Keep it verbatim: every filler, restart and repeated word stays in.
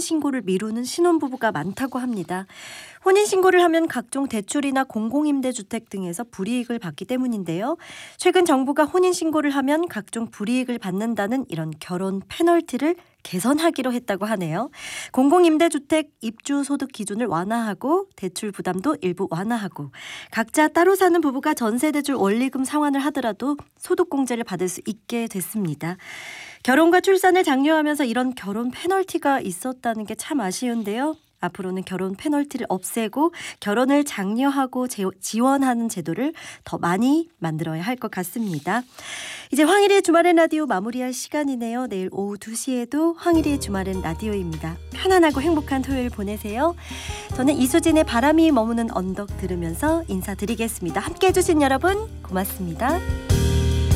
혼인신고를 미루는 신혼부부가 많다고 합니다. 혼인신고를 하면 각종 대출이나 공공임대주택 등에서 불이익을 받기 때문인데요. 최근 정부가 혼인신고를 하면 각종 불이익을 받는다는 이런 결혼 페널티를 개선하기로 했다고 하네요. 공공임대주택 입주소득 기준을 완화하고 대출 부담도 일부 완화하고 각자 따로 사는 부부가 전세대출 원리금 상환을 하더라도 소득공제를 받을 수 있게 됐습니다. 결혼과 출산을 장려하면서 이런 결혼 페널티가 있었다는 게 참 아쉬운데요. 앞으로는 결혼 페널티를 없애고 결혼을 장려하고 제, 지원하는 제도를 더 많이 만들어야 할 것 같습니다. 이제 황일의 주말엔 라디오 마무리할 시간이네요. 내일 오후 두 시에도 황일의 주말엔 라디오입니다. 편안하고 행복한 토요일 보내세요. 저는 이수진의 바람이 머무는 언덕 들으면서 인사드리겠습니다. 함께해 주신 여러분 고맙습니다.